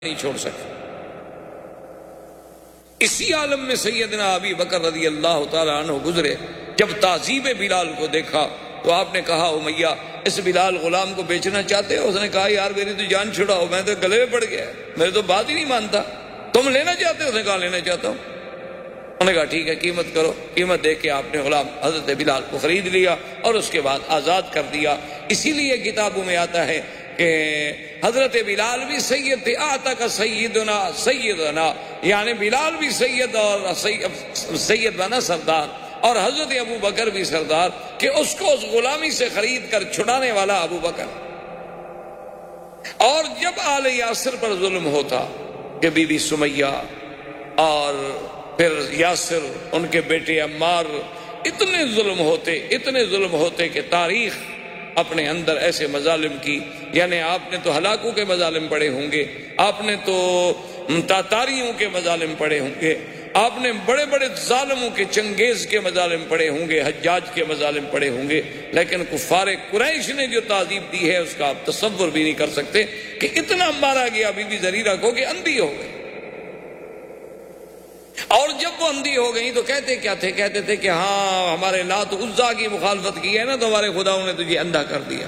نہیں چھوڑ سکے۔ اسی عالم میں سیدنا ابی بکر رضی اللہ تعالی عنہ گزرے، جب تعذیب بلال کو دیکھا تو آپ نے کہا امیہ اس بلال غلام کو بیچنا چاہتے ہو؟ اس نے کہا یار میری تو جان چھڑاؤ، میں تو گلے میں پڑ گیا، میرے تو بات ہی نہیں مانتا، تم لینا چاہتے ہو؟ اس نے کہا لینا چاہتا ہوں۔ انہوں نے کہا ٹھیک ہے قیمت کرو۔ قیمت دے کے آپ نے غلام حضرت بلال کو خرید لیا اور اس کے بعد آزاد کر دیا۔ اسی لیے کتابوں میں آتا ہے کہ حضرت بلال بھی سید تھے، آتا کا سیدنا یعنی بلال بھی سید اور سید بنا سردار، اور حضرت ابو بکر بھی سردار، کہ اس کو اس غلامی سے خرید کر چھڑانے والا ابو بکر۔ اور جب آل یاسر پر ظلم ہوتا کہ بی بی سمیہ اور پھر یاسر، ان کے بیٹے عمار، اتنے ظلم ہوتے کہ تاریخ اپنے اندر ایسے مظالم کی، یعنی آپ نے تو ہلاکوں کے مظالم پڑے ہوں گے، آپ نے تو تاتاریوں کے مظالم پڑے ہوں گے، آپ نے بڑے بڑے ظالموں کے، چنگیز کے مظالم پڑے ہوں گے، حجاج کے مظالم پڑے ہوں گے، لیکن کفار قریش نے جو تعذیب دی ہے اس کا آپ تصور بھی نہیں کر سکتے کہ اتنا مارا گیا بی بی زریرہ کو کہ اندھی ہو گئی۔ اور جب وہ اندھی ہو گئی تو کہتے کیا تھے؟ کہتے تھے کہ ہاں ہمارے لات عزا کی مخالفت کی ہے نا تو ہمارے خداؤں نے تجھے اندھا کر دیا۔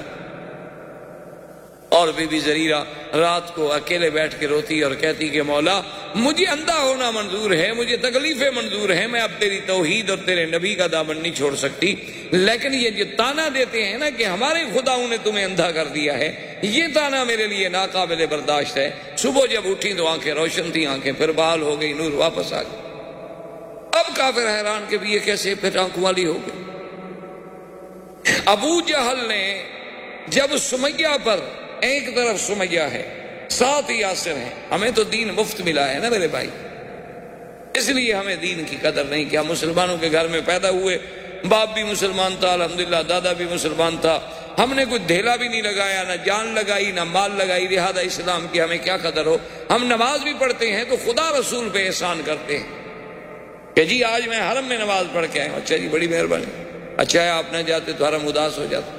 اور بی بی زریرہ رات کو اکیلے بیٹھ کے روتی اور کہتی کہ مولا مجھے اندھا ہونا منظور ہے، مجھے تکلیفیں منظور ہیں، میں اب تیری توحید اور تیرے نبی کا دامن نہیں چھوڑ سکتی، لیکن یہ جو تانا دیتے ہیں نا کہ ہمارے خداؤں نے تمہیں اندھا کر دیا ہے، یہ تانا میرے لیے ناقابل برداشت ہے۔ صبح جب اٹھی تو آنکھیں روشن تھیں، آنکھیں پھر بحال ہو گئی، نور واپس آ گئی۔ اب کافر حیران کہ یہ کیسے پھر آنکھ والی ہو گئی۔ ابو جہل نے جب سمیہ پر، ایک طرف سمیہ ہے، ساتھ یاسر ہیں، ہمیں تو دین مفت ملا ہے نا میرے بھائی، اس لیے ہمیں دین کی قدر نہیں کہ ہم مسلمانوں کے گھر میں پیدا ہوئے، باپ بھی مسلمان تھا الحمدللہ، دادا بھی مسلمان تھا، ہم نے کوئی دھیلا بھی نہیں لگایا، نہ جان لگائی نہ مال لگائی، لہذا اسلام کی ہمیں کیا قدر ہو۔ ہم نماز بھی پڑھتے ہیں تو خدا رسول پہ احسان کرتے ہیں کہ جی آج میں حرم میں نماز پڑھ کے آیا ہوں، اچھا جی بڑی مہربانی، اچھا ہے آپ نہ جاتے تو حرم اداس ہو جاتا۔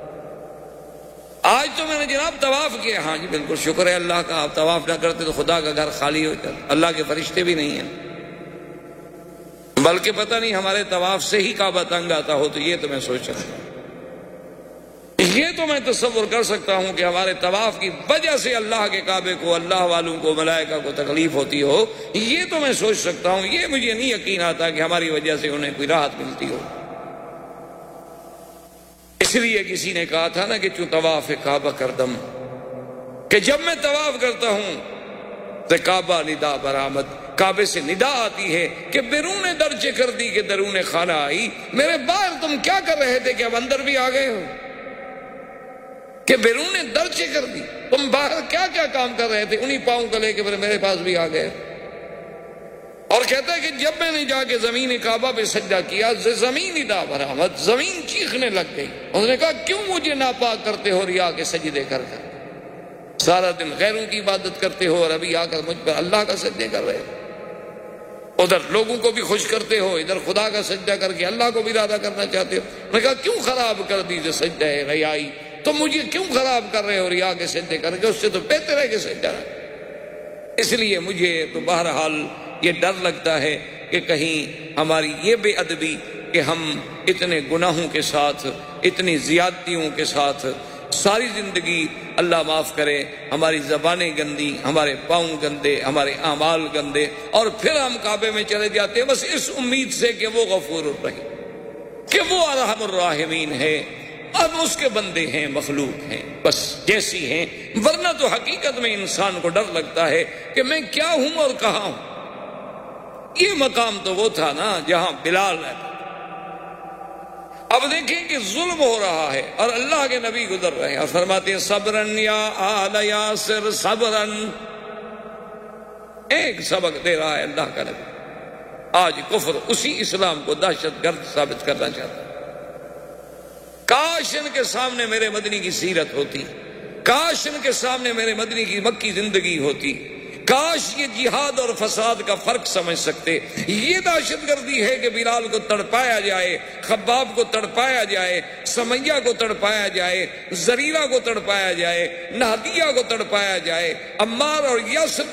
آج تو میں نے جناب طواف کیا، ہاں جی بالکل شکر ہے اللہ کا، آپ طواف نہ کرتے تو خدا کا گھر خالی ہو جاتا، اللہ کے فرشتے بھی نہیں ہیں، بلکہ پتہ نہیں ہمارے طواف سے ہی کعبہ تنگ آتا ہو، تو یہ تو میں سوچ سکتا ہوں، یہ تو میں تصور کر سکتا ہوں کہ ہمارے طواف کی وجہ سے اللہ کے کعبے کو، اللہ والوں کو، ملائکہ کو تکلیف ہوتی ہو، یہ تو میں سوچ سکتا ہوں، یہ مجھے نہیں یقین آتا کہ ہماری وجہ سے انہیں کوئی راحت ملتی ہو۔ اس لیے کسی نے کہا تھا نا کہ چوں طواف کعبہ کردم، کہ جب میں طواف کرتا ہوں تو کعبہ ندا برآمد، کعبے سے ندا آتی ہے کہ بیرون درچے کر دی کہ درون خانہ آئی، میرے باہر تم کیا کر رہے تھے کہ اب اندر بھی آ گئے ہو، کہ بیرون درچے کر دی، تم باہر کیا کیا کام کر رہے تھے، انہی پاؤں کو لے کے میرے پاس بھی آ گئے۔ اور کہتا ہے کہ جب میں نے جا کے زمین کعبہ پہ سجدہ کیا، زمین ندا برآمد، زمین چیخنے لگ گئی، انہوں نے کہا کیوں مجھے ناپاک کرتے ہو ریا کے سجدے کر کر، سارا دن غیروں کی عبادت کرتے ہو اور ابھی آ کر مجھ پر اللہ کا سجدے کر رہے ہو، ادھر لوگوں کو بھی خوش کرتے ہو، ادھر خدا کا سجدہ کر کے اللہ کو بھی راضی کرنا چاہتے ہو۔ میں نے کہا کیوں خراب کر دی جو سجدہ ہے ریائی، تو مجھے کیوں خراب کر رہے ہو ریا کے سجدے کر کے، اس سے تو بہتر ہے کہ سجدہ۔ اس لیے مجھے تو بہرحال یہ ڈر لگتا ہے کہ کہیں ہماری یہ بے ادبی کہ ہم اتنے گناہوں کے ساتھ، اتنی زیادتیوں کے ساتھ ساری زندگی، اللہ معاف کرے، ہماری زبانیں گندی، ہمارے پاؤں گندے، ہمارے اعمال گندے، اور پھر ہم کعبے میں چلے جاتے ہیں بس اس امید سے کہ وہ غفور الرحیم، کہ وہ ارحم الراحمین ہے، اب اس کے بندے ہیں، مخلوق ہیں، بس جیسی ہیں، ورنہ تو حقیقت میں انسان کو ڈر لگتا ہے کہ میں کیا ہوں اور کہاں ہوں۔ یہ مقام تو وہ تھا نا جہاں بلال ہے۔ اب دیکھیں کہ ظلم ہو رہا ہے اور اللہ کے نبی گزر رہے ہیں اور فرماتے ہیں صبرن یا آل یاسر صبرن، ایک سبق دے رہا ہے اللہ کا نبی۔ آج کفر اسی اسلام کو دہشت گرد ثابت کرنا چاہتا ہے۔ کاش ان کے سامنے میرے مدنی کی سیرت ہوتی، کاش ان کے سامنے میرے مدنی کی مکی زندگی ہوتی، کاش یہ جہاد اور فساد کا فرق سمجھ سکتے. یہ دہشت گردی ہے کہ بلال کو تڑپایا جائے، خباب کو تڑپایا جائے، سمیہ کو تڑپایا جائے، زریرہ کو تڑپایا جائے، نہدیہ کو تڑپایا جائے، عمار اور یاسر